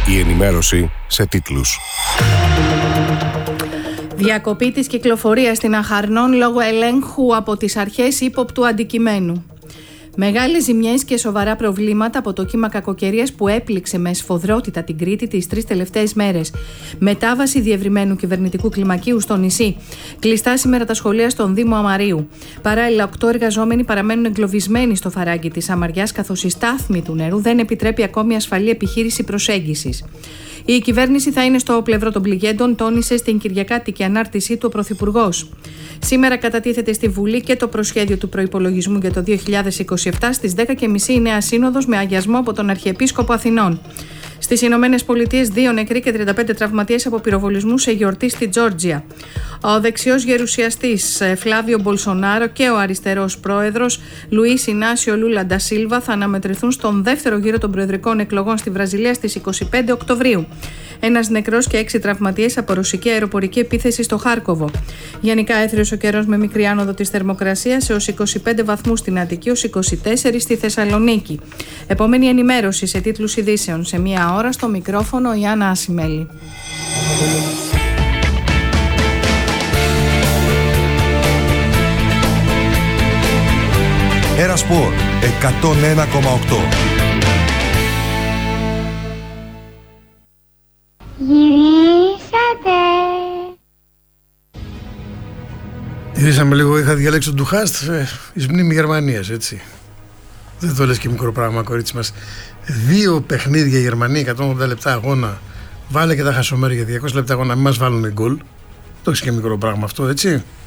Η ενημέρωση σε τίτλους. Διακοπή της κυκλοφορίας στην Αχαρνών λόγω ελέγχου από τις αρχές ύποπτου αντικειμένου. Μεγάλες ζημιές και σοβαρά προβλήματα από το κύμα κακοκαιρίας που έπληξε με σφοδρότητα την Κρήτη τις 3 τελευταίες μέρες. Μετάβαση διευρυμένου κυβερνητικού κλιμακίου στο νησί. Κλειστά σήμερα τα σχολεία στον Δήμο Αμαρίου. Παράλληλα, 8 εργαζόμενοι παραμένουν εγκλωβισμένοι στο φαράγγι της Αμαριάς, καθώς η στάθμη του νερού δεν επιτρέπει ακόμη ασφαλή επιχείρηση προσέγγισης. Η κυβέρνηση θα είναι στο πλευρό των πληγέντων, τόνισε στην κυριακάτικη ανάρτησή του ο Πρωθυπουργός. Σήμερα κατατίθεται στη Βουλή και το προσχέδιο του προϋπολογισμού για το 2027. Στις 10.30 η νέα σύνοδος με αγιασμό από τον Αρχιεπίσκοπο Αθηνών. Στις Ηνωμένες Πολιτείες, 2 νεκροί και 35 τραυματίες από πυροβολισμού σε γιορτή στη Τζόρτζια. Ο δεξιός γερουσιαστής Φλάβιο Μπολσονάρο και ο αριστερός πρόεδρος Λουίς Ινάσιο Λούλα ντα Σίλβα θα αναμετρηθούν στον δεύτερο γύρο των προεδρικών εκλογών στη Βραζιλία στις 25 Οκτωβρίου. Ένας νεκρός και 6 τραυματίες από ρωσική αεροπορική επίθεση στο Χάρκοβο. Γενικά έθριος ο καιρός με μικρή άνοδο της θερμοκρασίας έως 25 βαθμούς στην Αττική, έως 24 στη Θεσσαλονίκη. Επόμενη ενημέρωση σε τίτλους ειδήσεων σε μία ώρα. Στο μικρόφωνο η Άννα Ασημέλη. Ένα Σπορ 101,8. Γυρίσαμε λίγο, είχα διαλέξει τον Ντουχάστ εις μνήμη Γερμανίας, έτσι. Δεν το λες και μικρό πράγμα, κορίτσι μας. 2 παιχνίδια η Γερμανία, 180 λεπτά αγώνα. Βάλε και τα χασομέρια, 200 λεπτά αγώνα, μην μας βάλουν γκολ. Το έχεις και μικρό πράγμα αυτό, έτσι.